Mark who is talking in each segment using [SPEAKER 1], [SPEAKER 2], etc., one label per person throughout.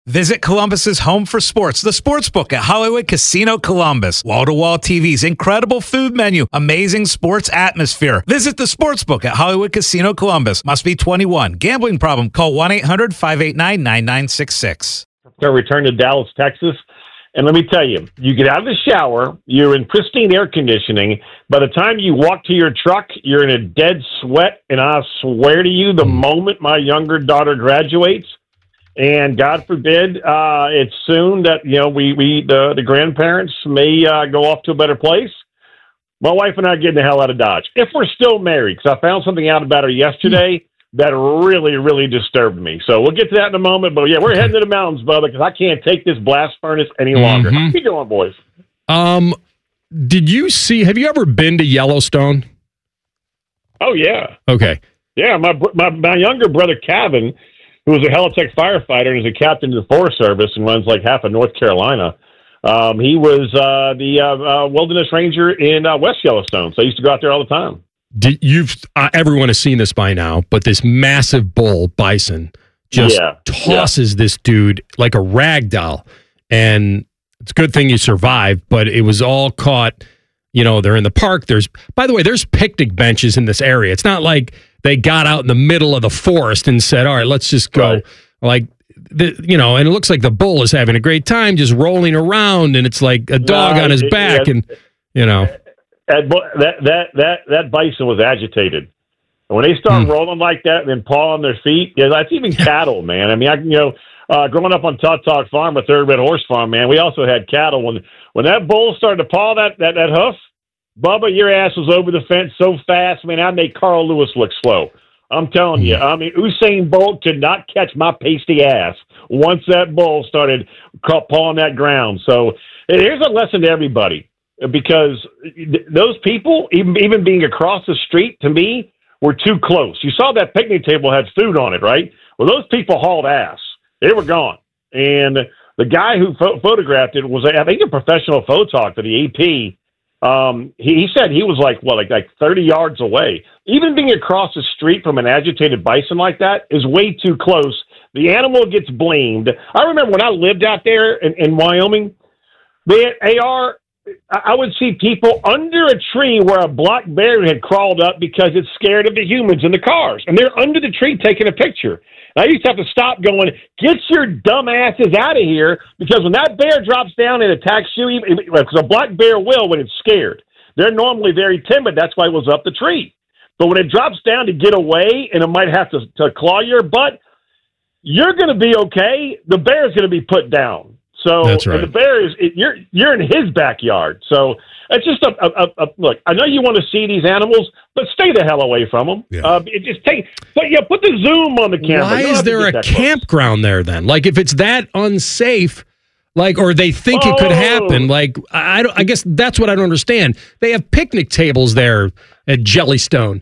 [SPEAKER 1] Visit Columbus's home for sports, the Sportsbook at Hollywood Casino Columbus. Wall-to-wall TVs, incredible food menu, amazing sports atmosphere. Visit the Sportsbook at Hollywood Casino Columbus. Must be 21. Gambling problem? Call 1-800-589-9966.
[SPEAKER 2] To return to Dallas, Texas. And let me tell you, you get out of the shower, you're in pristine air conditioning. By the time you walk to your truck, you're in a dead sweat. And I swear to you, the moment my younger daughter graduates, and God forbid, it's soon that, the grandparents may go off to a better place. My wife and I are getting the hell out of Dodge. If we're still married, because I found something out about her yesterday that really, really disturbed me. So we'll get to that in a moment. But, yeah, we're heading to the mountains, Bubba, because I can't take this blast furnace any longer. How you doing, boys?
[SPEAKER 3] Have you ever been to Yellowstone?
[SPEAKER 2] Oh, yeah.
[SPEAKER 3] Okay.
[SPEAKER 2] Yeah, my younger brother, Kevin, who was a Helitech firefighter and is a captain in the Forest Service and runs like half of North Carolina. He was the wilderness ranger in West Yellowstone, so I used to go out there all the time.
[SPEAKER 3] Everyone has seen this by now, but this massive bull bison just tosses this dude like a rag doll, and it's a good thing you survived, but it was all caught. They're in the park. By the way, there's picnic benches in this area. It's not like they got out in the middle of the forest and said, all right, let's just go. Right. And it looks like the bull is having a great time just rolling around, and it's like a dog on his back.
[SPEAKER 2] That bison was agitated. And when they start rolling like that and then pawing their feet, that's even cattle, man. I mean, growing up on Tautog Farm, a thoroughbred horse farm, man, we also had cattle. When that bull started to paw that hoof, Bubba, your ass was over the fence so fast, man, I made Carl Lewis look slow. I'm telling you. I mean, Usain Bolt could not catch my pasty ass once that bull started pawing that ground. So here's a lesson to everybody, because those people, even being across the street, to me, were too close. You saw that picnic table had food on it, right? Well, those people hauled ass. They were gone. And the guy who photographed it was, I think, a professional photog for the AP. He said he was like 30 yards away. Even being across the street from an agitated bison like that is way too close. The animal gets blamed. I remember when I lived out there in Wyoming, I would see people under a tree where a black bear had crawled up because it's scared of the humans in the cars. And they're under the tree taking a picture. And I used to have to stop going, get your dumb asses out of here, because when that bear drops down and attacks you, because a black bear will when it's scared. They're normally very timid. That's why it was up the tree. But when it drops down to get away and it might have to claw your butt, you're going to be okay. The bear's going to be put down. So
[SPEAKER 3] that's right.
[SPEAKER 2] And the bear is you're in his backyard. So it's just a look. I know you want to see these animals, but stay the hell away from them.
[SPEAKER 3] Yeah.
[SPEAKER 2] Put the zoom on the camera.
[SPEAKER 3] Why is there a campground there then? Like, if it's that unsafe, or they think it could happen, I guess that's what I don't understand. They have picnic tables there at Jellystone.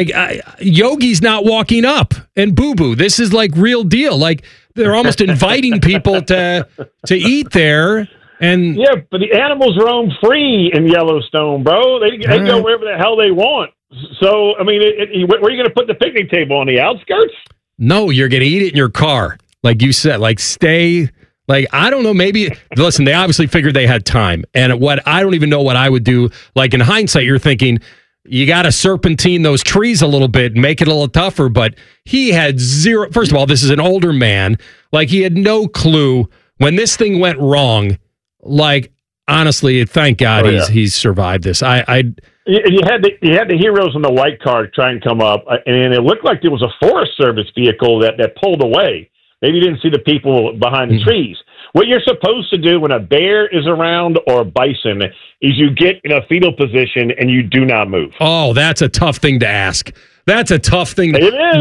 [SPEAKER 3] Yogi's not walking up, and Boo Boo. This is real deal. They're almost inviting people to eat there. And
[SPEAKER 2] yeah, but the animals roam free in Yellowstone, bro. They go wherever the hell they want. So, I mean, where are you going to put the picnic table, on the outskirts? No,
[SPEAKER 3] you're going to eat it in your car. Like you said, stay. I don't know, maybe, listen, they obviously figured they had time. And I don't even know what I would do. In hindsight, you're thinking, you got to serpentine those trees a little bit and make it a little tougher. But he had zero. First of all, this is an older man. He had no clue when this thing went wrong. Honestly, thank God he's survived this. You
[SPEAKER 2] had the heroes in the white car try and come up, and it looked like there was a Forest Service vehicle that pulled away. Maybe you didn't see the people behind the trees. What you're supposed to do when a bear is around or a bison is you get in a fetal position and you do not move.
[SPEAKER 3] Oh, that's a tough thing to ask. That's a tough thing.
[SPEAKER 2] It is.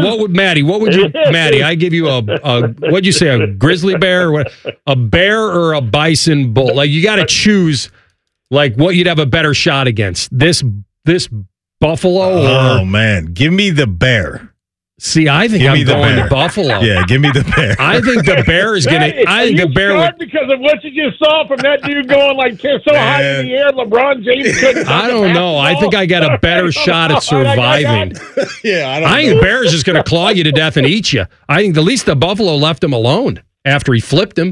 [SPEAKER 3] Maddie, I give you what'd you say, a grizzly bear? A bear or a bison bull? You got to choose what you'd have a better shot against. This buffalo?
[SPEAKER 4] Oh, man. Give me the bear.
[SPEAKER 3] See, I think I'm going to Buffalo.
[SPEAKER 4] Yeah, give me the bear.
[SPEAKER 3] I think the bear is going to. I think the bear would,
[SPEAKER 2] because of what you just saw from that dude going so high in the air. LeBron James couldn't.
[SPEAKER 3] I don't know. I think I got a better shot at surviving. I think the bear is just going to claw you to death and eat you. I think at least the buffalo left him alone after he flipped him.